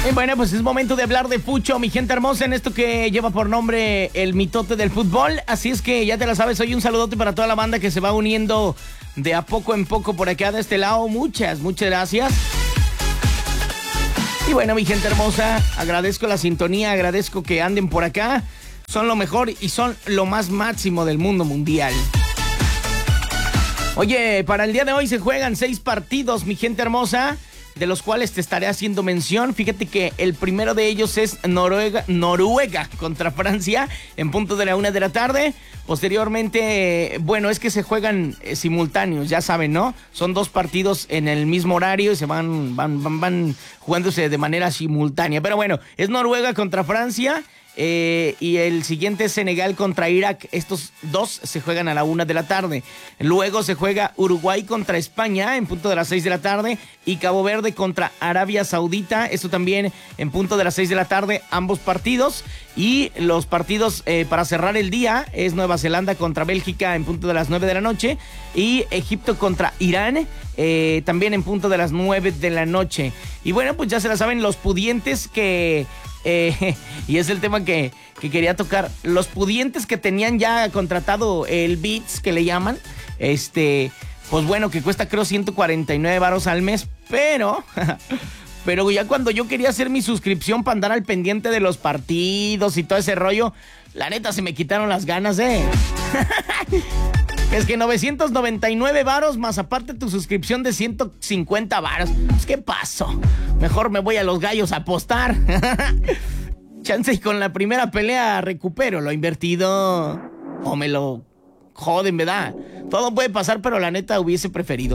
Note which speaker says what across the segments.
Speaker 1: Bueno, pues es momento de hablar de fucho, mi gente hermosa, en esto que lleva por nombre el mitote del fútbol. Así es que ya te la sabes, hoy un saludote para toda la banda que se va uniendo de a poco en poco por acá de este lado. Muchas gracias. Y bueno, mi gente hermosa, agradezco la sintonía, agradezco que anden por acá. Son lo mejor y son lo más máximo del mundo mundial. Oye, para el día de hoy se juegan 6 partidos, mi gente hermosa, de los cuales te estaré haciendo mención. Fíjate que el primero de ellos es Noruega contra Francia en punto de la 1 de la tarde. Posteriormente, bueno, es que se juegan simultáneos, ya saben, ¿no? Son 2 partidos en el mismo horario y se van jugándose de manera simultánea. Pero bueno, es Noruega contra Francia. Y el siguiente es Senegal contra Irak. Estos 2 se juegan a la 1 de la tarde. Luego se juega Uruguay contra España en punto de las 6 de la tarde. Y Cabo Verde contra Arabia Saudita. Esto también en punto de las 6 de la tarde. Ambos partidos. Y los partidos para cerrar el día es Nueva Zelanda contra Bélgica en punto de las 9 de la noche. Y Egipto contra Irán también en punto de las 9 de la noche. Y bueno, pues ya se la saben los pudientes que... y es el tema que quería tocar. Los pudientes que tenían ya contratado el Beats, que le llaman, pues bueno, que cuesta creo 149 varos al mes, pero ya cuando yo quería hacer mi suscripción para andar al pendiente de los partidos y todo ese rollo, la neta se me quitaron las ganas, Es que 999 varos más aparte tu suscripción de 150 varos. Pues, ¿qué pasó? Mejor me voy a los gallos a apostar. Chance y con la primera pelea recupero lo invertido. O me lo joden, ¿verdad? Todo puede pasar, pero la neta hubiese preferido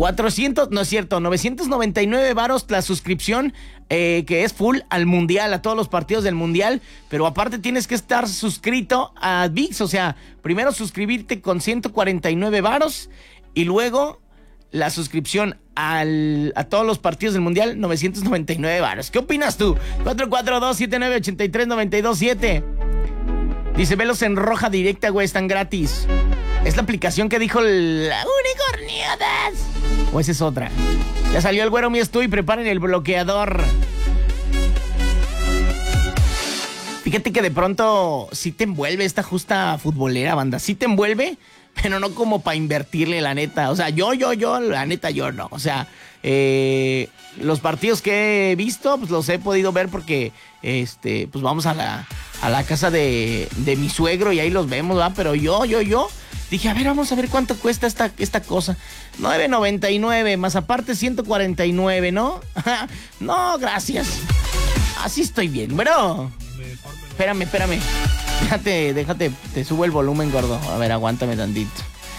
Speaker 1: 999 varos la suscripción, que es full al mundial, a todos los partidos del mundial, pero aparte tienes que estar suscrito a ViX, o sea, primero suscribirte con 149 varos y luego la suscripción a todos los partidos del mundial, 999 varos. ¿Qué opinas tú? 442-7983-927. Dice, velos en roja directa, güey, están gratis. Es la aplicación que dijo la Unicorniodas. ¿O esa es otra? Ya salió el güero mío, y preparen el bloqueador. Fíjate que de pronto sí te envuelve esta justa futbolera, banda. Sí te envuelve, pero no como para invertirle, la neta. O sea, yo, la neta, yo no. O sea, los partidos que he visto, pues los he podido ver porque, pues vamos a la casa de mi suegro y ahí los vemos, ¿verdad? Pero yo dije, a ver, vamos a ver cuánto cuesta esta cosa. 9.99, más aparte 149, ¿no? No, gracias. Así estoy bien. Bueno, espérame. Déjate, te subo el volumen, gordo. A ver, aguántame tantito.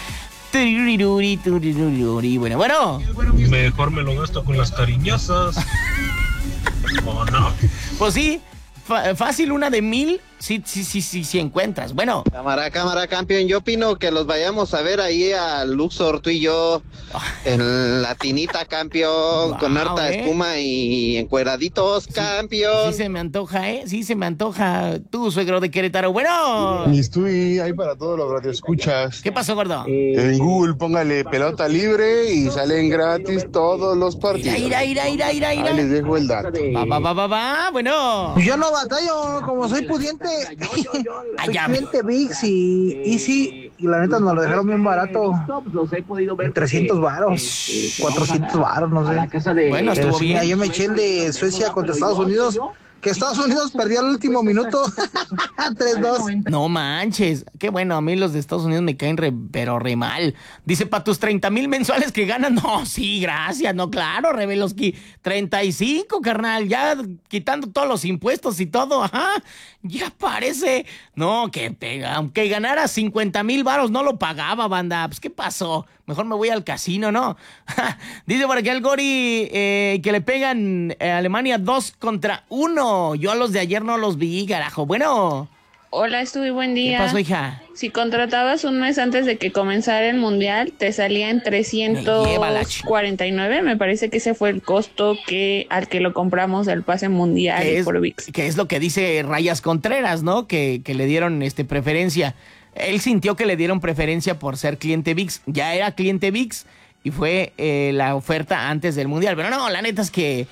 Speaker 1: Bueno.
Speaker 2: Mejor me lo gasto con las cariñosas. ¿O no?
Speaker 1: Pues sí, fácil, una de 1,000, sí encuentras. Bueno.
Speaker 3: Cámara, campeón. Yo opino que los vayamos a ver ahí a Luxor, tú y yo, en la tinita, campeón, con harta espuma y encueraditos, campeón.
Speaker 1: Sí se me antoja, Sí se me antoja. Tú, suegro de Querétaro. Bueno.
Speaker 4: Estoy ahí para todos los radioescuchas.
Speaker 1: ¿Qué pasó, gordo?
Speaker 4: En Google póngale pelota libre y salen gratis todos los partidos.
Speaker 1: Ira.
Speaker 4: Ahí les dejo el dato.
Speaker 1: Va, bueno.
Speaker 5: Yo no batallo, como soy pudiente. Soy cliente ViX y Easy, y la neta nos lo dejaron bien barato. 300 varos, 400 varos, no sé.
Speaker 1: Bueno, estuvo bien.
Speaker 5: Yo me eché el de Suecia contra Estados Unidos, que Estados Unidos perdió al último minuto. 3-2.
Speaker 1: No manches, qué bueno, a mí los de Estados Unidos me caen pero re mal. Dice, para tus 30,000 mensuales que ganan, no, sí, gracias, no, claro, Reveloski, 35, carnal, ya quitando todos los impuestos y todo, ajá, ya parece, no, aunque ganara 50,000 varos, no lo pagaba, banda, pues, ¿qué pasó? Mejor me voy al casino, ¿no? Dice por aquí el Gori que le pegan Alemania 2-1. Yo a los de ayer no los vi, carajo. Bueno.
Speaker 6: Hola, estuve buen día.
Speaker 1: ¿Qué pasó, hija?
Speaker 6: Si contratabas un mes antes de que comenzara el mundial, te salía en 349. Me parece que ese fue el costo al que lo compramos el pase mundial por ViX.
Speaker 1: Que es lo que dice Rayas Contreras, ¿no? Que le dieron preferencia. Él sintió que le dieron preferencia por ser cliente ViX. Ya era cliente ViX y fue la oferta antes del mundial. Pero no, la neta es que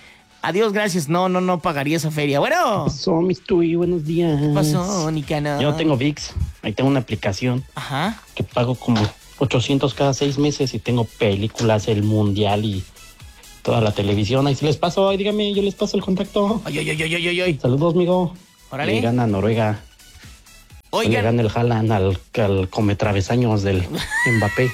Speaker 1: Adiós, gracias. No pagaría esa feria. Bueno.
Speaker 7: ¿Qué pasó, mis Tuy? Buenos días.
Speaker 1: ¿Qué pasó, Nicana?
Speaker 7: Yo tengo ViX. Ahí tengo una aplicación.
Speaker 1: Ajá.
Speaker 7: Que pago como 800 cada 6 meses y tengo películas, el mundial y toda la televisión. Ahí si les paso, dígame, yo les paso el contacto.
Speaker 1: Ay.
Speaker 7: Saludos, amigo.
Speaker 1: Órale.
Speaker 7: Le gana Noruega.
Speaker 1: Oigan.
Speaker 7: Le gana el Haaland al cometravesaños del Mbappé.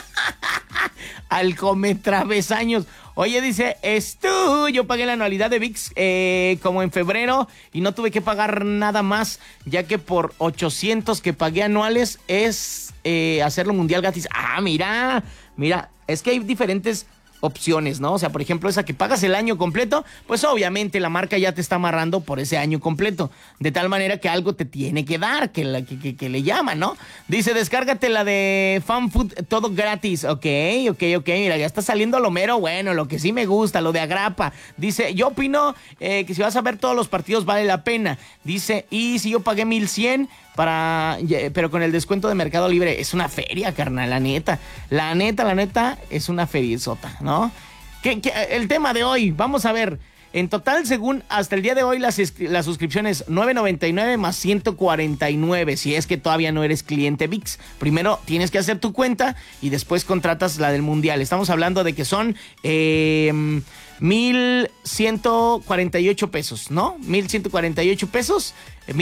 Speaker 1: Al cometravesaños. Oye, dice, yo pagué la anualidad de ViX como en febrero y no tuve que pagar nada más, ya que por 800 que pagué anuales es hacerlo mundial gratis. Ah, mira, es que hay diferentes opciones, ¿no? O sea, por ejemplo, esa que pagas el año completo, pues obviamente la marca ya te está amarrando por ese año completo, de tal manera que algo te tiene que dar, que le llaman, ¿no? Dice, descárgate la de FanFood, todo gratis. Ok, mira, ya está saliendo lo mero bueno, lo que sí me gusta, lo de Agrapa. Dice, yo opino que si vas a ver todos los partidos vale la pena. Dice, y si yo pagué 1,100 pero con el descuento de Mercado Libre, es una feria, carnal, la neta, es una feriezota, ¿no? El tema de hoy, vamos a ver, en total, según hasta el día de hoy, las suscripciones $9.99 más 149, si es que todavía no eres cliente ViX. Primero tienes que hacer tu cuenta y después contratas la del Mundial. Estamos hablando de que son 1,148 pesos, ¿no? 1,148 pesos,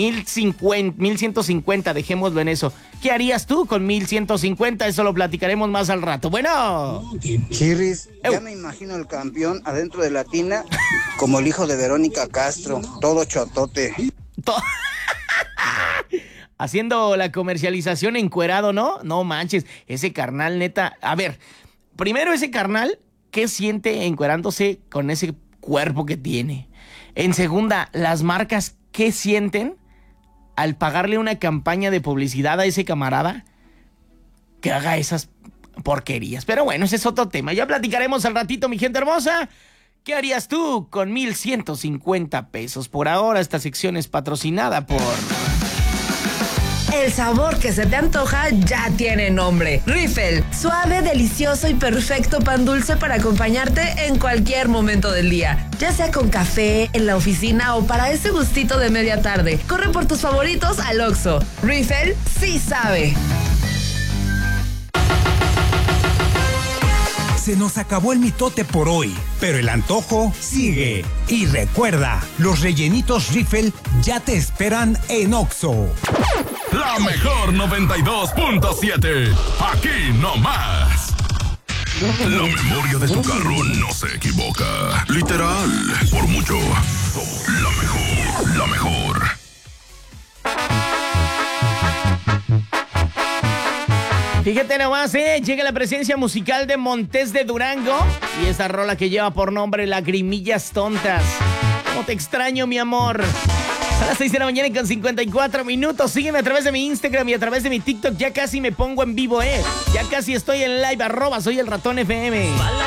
Speaker 1: 1,150, dejémoslo en eso. ¿Qué harías tú con 1,150? Eso lo platicaremos más al rato. Bueno.
Speaker 8: Chirris, ya me imagino el campeón adentro de la tina como el hijo de Verónica Castro, todo chotote.
Speaker 1: Haciendo la comercialización encuerado, ¿no? No manches, ese carnal, neta. A ver, primero ese carnal, ¿qué siente encuerándose con ese cuerpo que tiene? En segunda, las marcas, ¿qué sienten al pagarle una campaña de publicidad a ese camarada que haga esas porquerías? Pero bueno, ese es otro tema. Ya platicaremos al ratito, mi gente hermosa. ¿Qué harías tú con 1,150 pesos? Por ahora, esta sección es patrocinada por...
Speaker 9: El sabor que se te antoja ya tiene nombre. Riffel, suave, delicioso y perfecto pan dulce para acompañarte en cualquier momento del día. Ya sea con café, en la oficina o para ese gustito de media tarde. Corre por tus favoritos al Oxxo. Riffel sí sabe.
Speaker 10: Se nos acabó el mitote por hoy, pero el antojo sigue. Y recuerda, los rellenitos Riffel ya te esperan en Oxxo.
Speaker 11: La mejor 92.7. Aquí nomás. La memoria de tu carro no se equivoca. Literal, por mucho. La mejor.
Speaker 1: Fíjate nomás, llega la presencia musical de Montés de Durango y esta rola que lleva por nombre Lagrimillas Tontas. ¿Cómo te extraño, mi amor? A las 6 de la mañana y con 54 minutos. Sígueme a través de mi Instagram y a través de mi TikTok. Ya casi me pongo en vivo, Ya casi estoy en live, @soy el ratón FM.